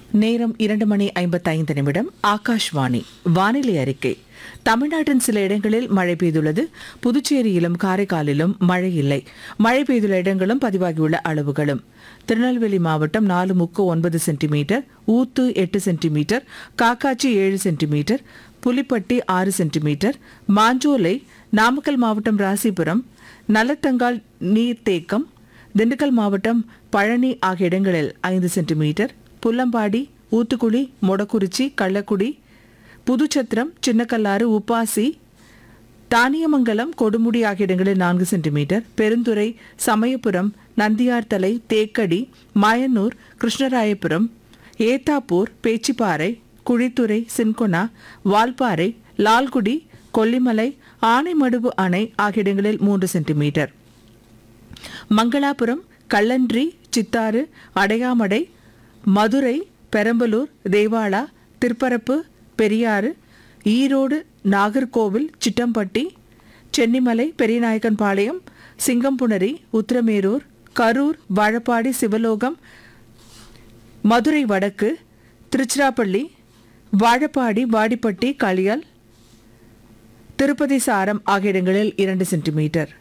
நேரம் 2:55 ஆகாஷ்வாணி வானிலை அறிக்கை. தமிழ்நாட்டின் சில இடங்களில் மழை பெய்துள்ளது. புதுச்சேரியிலும் காரைக்காலிலும் மழை இல்லை. மழை பெய்துள்ள இடங்களும் பதிவாகியுள்ள அளவுகளும்: திருநெல்வேலி மாவட்டம் 4.9 சென்டிமீட்டர், ஊத்து 8 centimetre, Kakkachi 7 centimetre, Pulipatti 6 centimetre, Manjolai, Namakkal மாவட்டம் ராசிபுரம், நல்லத்தங்கால் நீர்த்தேக்கம், திண்டுக்கல் மாவட்டம் பழனி ஆகிய இடங்களில் 5 சென்டிமீட்டர், புல்லம்பாடி, ஊத்துக்குளி, மொடக்குறிச்சி, கள்ளக்குடி, புதுச்சத்திரம், சின்னக்கல்லாறு, உப்பாசி, தானியமங்கலம், கொடுமுடி ஆகிய இடங்களில் 4 சென்டிமீட்டர், பெருந்துறை, சமயபுரம், நந்தியார்த்தலை, தேக்கடி, மாயனூர், கிருஷ்ணராயபுரம், ஏத்தாப்பூர், பேச்சிப்பாறை, குழித்துறை, சின்கொனா, வால்பாறை, லால்குடி, கொல்லிமலை, ஆனைமடுவு அணை ஆகிய இடங்களில் 3 சென்டிமீட்டர், மங்களாபுரம், கல்லன்றி, சித்தாறு, அடையாமடை, மதுரை, பெரம்பலூர், தேவாலா, திருப்பரப்பு, பெரியாறு, ஈரோடு, நாகர்கோவில், சிட்டம்பட்டி, சென்னிமலை, பெரியநாயக்கன்பாளையம், சிங்கம்புணரி, உத்திரமேரூர், கரூர், வாழப்பாடி, சிவலோகம், மதுரை வடக்கு, திருச்சிராப்பள்ளி, வாழப்பாடி, வாடிப்பட்டி, களியால், திருப்பதி சாரம் ஆகிய இடங்களில் 2 சென்டிமீட்டர்,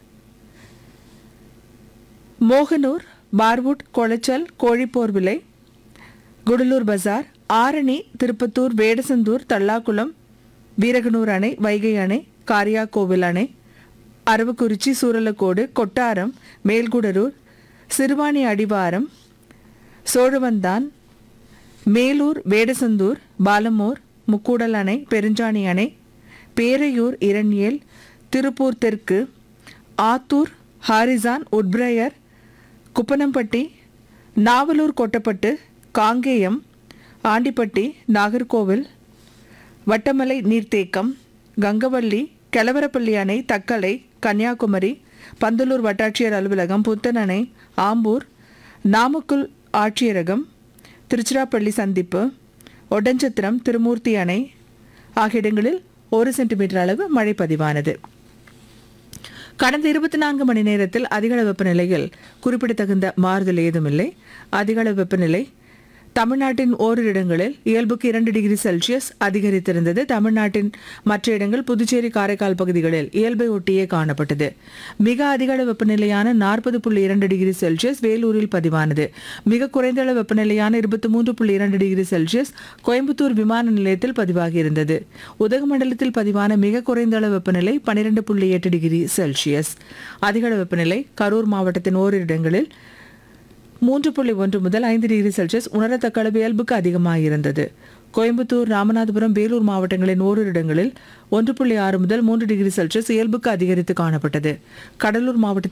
மோகனூர், பார்வுட், கொளச்சல், கோழிப்போர்விலை, குடலூர் பஜார், ஆரணி, திருப்பத்தூர், வேடசந்தூர், தல்லாக்குளம், வீரகனூர் அணை, வைகை அணை, காரியாக்கோவில் அணை, அரவக்குறிச்சி, சூரலக்கோடு, கொட்டாரம், மேல்குடரூர், சிறுவாணி அடிவாரம், சோழவந்தான், மேலூர், வேடசந்தூர், பாலமூர், முக்கூடல் அணை, பெருஞ்சாணி அணை, பேரையூர், இரண்யேல், திருப்பூர் தெற்கு, ஆத்தூர், ஹாரிசான், உட்பிரையர், குப்பனம்பட்டி, நாவலூர், கொட்டப்பட்டு, காங்கேயம், ஆண்டிப்பட்டி, நாகர்கோவில், வட்டமலை நீர்த்தேக்கம், கங்கவள்ளி, கெலவரப்பள்ளி அணை, தக்கலை, கன்னியாகுமரி, பந்தலூர் வட்டாட்சியர் அலுவலகம், புத்தன் அணை, ஆம்பூர், நாமக்கல் ஆட்சியரகம், திருச்சிராப்பள்ளி சந்திப்பு, ஒட்டஞ்சத்திரம், திருமூர்த்தி அணை ஆகிய இடங்களில் 1 சென்டிமீட்டர் அளவு மழை பதிவானது. கடந்த 24 மணி நேரத்தில் அதிகளவு வெப்பநிலையில் குறிப்பிடத்தகுந்த மாறுதல் ஏதுமில்லை. அதிகளவு வெப்பநிலை தமிழ்நாட்டின் ஓரிரு இடங்களில் இயல்புக்கு 2 டிகிரி செல்சியஸ் அதிகரித்திருந்தது. தமிழ்நாட்டின் மற்ற இடங்கள், புதுச்சேரி, காரைக்கால் பகுதிகளில் இயல்பை ஒட்டியே காணப்பட்டது. மிக அதிகளவு வெப்பநிலையான 40.2 டிகிரி செல்சியஸ் வேலூரில் பதிவானது. மிக குறைந்த அளவு வெப்பநிலையான 23.2 டிகிரி செல்சியஸ் கோயம்புத்தூர் விமான நிலையத்தில் பதிவாகியிருந்தது. உதகமண்டலத்தில் பதிவான மிக குறைந்த அளவு வெப்பநிலை 12.8 டிகிரி செல்சியஸ். அதிகளவு வெப்பநிலை கரூர் மாவட்டத்தின் ஓரிரு இடங்களில் 3.1 முதல் 5 டிகிரி செல்சியஸ் உணரத்தக்க அளவு இயல்புக்கு அதிகமாக இருந்தது. கோயம்புத்தூர், ராமநாதபுரம், வேலூர் மாவட்டங்களின் ஓரிரு இடங்களில் 1.6 முதல் 3 டிகிரி செல்சியஸ் இயல்புக்கு அதிகரித்து காணப்பட்டது. கடலூர் மாவட்டத்தில்